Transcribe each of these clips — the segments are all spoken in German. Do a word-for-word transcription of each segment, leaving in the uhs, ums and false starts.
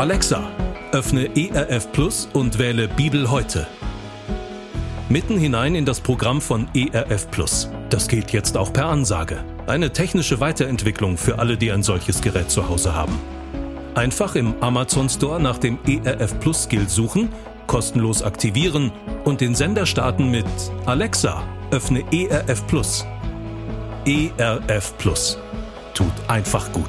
Alexa, öffne E R F Plus und wähle Bibel heute. Mitten hinein in das Programm von E R F Plus. Das geht jetzt auch per Ansage. Eine technische Weiterentwicklung für alle, die ein solches Gerät zu Hause haben. Einfach im Amazon Store nach dem E R F Plus Skill suchen, kostenlos aktivieren und den Sender starten mit Alexa, öffne E R F Plus. E R F Plus. Tut einfach gut.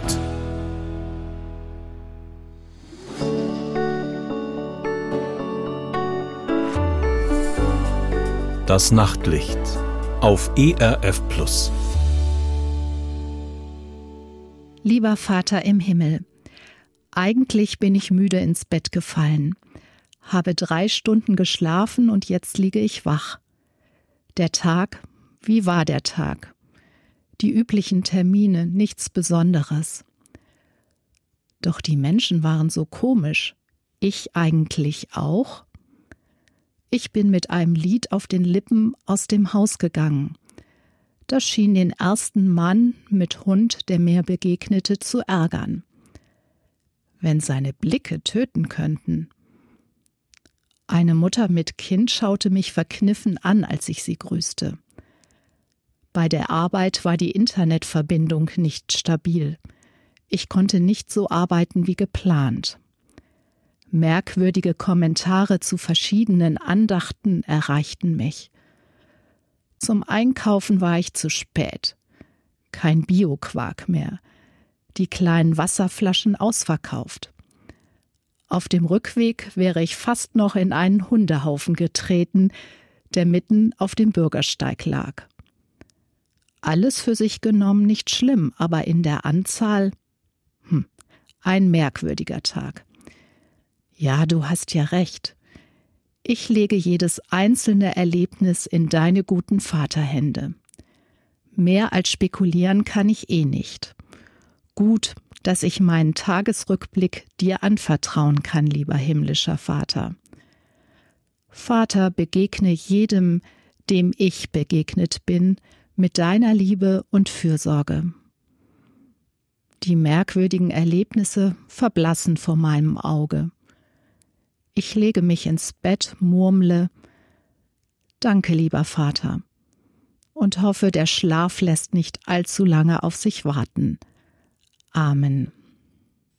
Das Nachtlicht auf E R F Plus. Lieber Vater im Himmel, eigentlich bin ich müde ins Bett gefallen, habe drei Stunden geschlafen und jetzt liege ich wach. Der Tag, wie war der Tag? Die üblichen Termine, nichts Besonderes. Doch die Menschen waren so komisch. Ich eigentlich auch? Ich bin mit einem Lied auf den Lippen aus dem Haus gegangen. Das schien den ersten Mann mit Hund, der mir begegnete, zu ärgern. Wenn seine Blicke töten könnten. Eine Mutter mit Kind schaute mich verkniffen an, als ich sie grüßte. Bei der Arbeit war die Internetverbindung nicht stabil. Ich konnte nicht so arbeiten wie geplant. Merkwürdige Kommentare zu verschiedenen Andachten erreichten mich. Zum Einkaufen war ich zu spät. Kein Bio-Quark mehr. Die kleinen Wasserflaschen ausverkauft. Auf dem Rückweg wäre ich fast noch in einen Hundehaufen getreten, der mitten auf dem Bürgersteig lag. Alles für sich genommen nicht schlimm, aber in der Anzahl, hm, ein merkwürdiger Tag. Ja, du hast ja recht. Ich lege jedes einzelne Erlebnis in deine guten Vaterhände. Mehr als spekulieren kann ich eh nicht. Gut, dass ich meinen Tagesrückblick dir anvertrauen kann, lieber himmlischer Vater. Vater, begegne jedem, dem ich begegnet bin, mit deiner Liebe und Fürsorge. Die merkwürdigen Erlebnisse verblassen vor meinem Auge. Ich lege mich ins Bett, murmle, danke, lieber Vater, und hoffe, der Schlaf lässt nicht allzu lange auf sich warten. Amen.